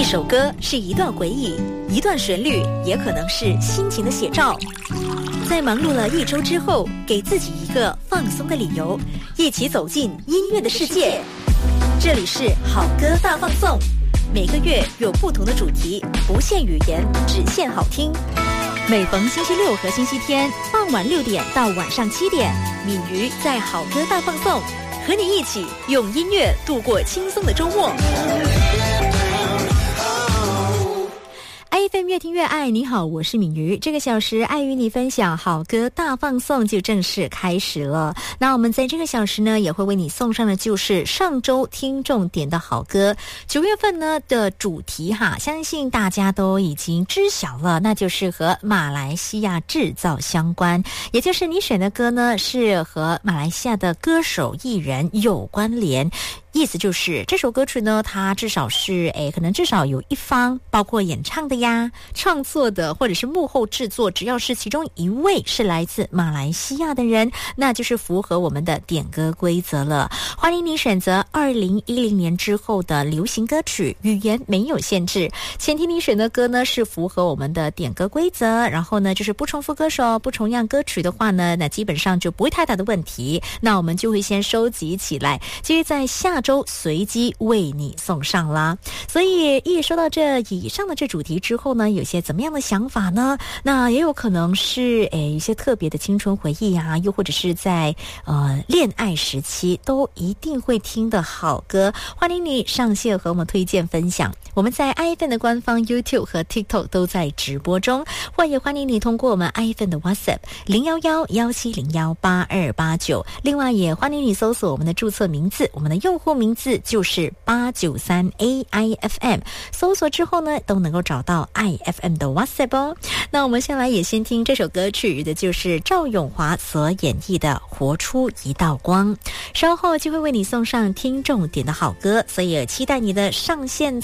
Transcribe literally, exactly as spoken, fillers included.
首歌是一段回忆，一段旋律也可能是心情的写照。在忙碌了一周之后，给自己一个放松的理由，一起走进音乐的世界。这里是好歌大放送，每个月有不同的主题，不限语言，只限好听。每逢星期六和星期天傍晚六点到晚上七点，敏瑜在好歌大放送，和你一起用音乐度过轻松的周末。F M 越听越爱，你好，我是敏瑜。这个小时爱与你分享好歌大放送就正式开始了。那我们在这个小时呢，也会为你送上的就是上周听众点的好歌。九月份呢的主题哈，相信大家都已经知晓了，那就是和马来西亚制造相关，也就是你选的歌呢是和马来西亚的歌手艺人有关联。意思就是这首歌曲呢，它至少是诶，可能至少有一方，包括演唱的呀、创作的，或者是幕后制作，只要是其中一位是来自马来西亚的人，那就是符合我们的点歌规则了。欢迎你选择二零一零年之后的流行歌曲，语言没有限制，前提你选的歌呢是符合我们的点歌规则，然后呢就是不重复歌手、不重样歌曲的话呢，那基本上就不会太大的问题。那我们就会先收集起来，至于在下周随机为你送上啦。所以一说到这以上的这主题之后呢，有些怎么样的想法呢？那也有可能是诶一些特别的青春回忆啊，又或者是在呃恋爱时期都一定会听的好歌。欢迎你上线和我们推荐分享。我们在 I F M 的官方 YouTube 和 TikTok 都在直播中，或也欢迎你通过我们 I F M 的 WhatsApp 零一一一七零一八二八九。另外也欢迎你搜索我们的注册名字，我们的用户名字就是八九三 A I F M， 搜索之后呢都能够找到 I F M 的 WhatsApp 哦。那我们先来也先听这首歌曲的就是赵咏华所演绎的活出一道光，稍后就会为你送上听众点的好歌，所以也期待你的上线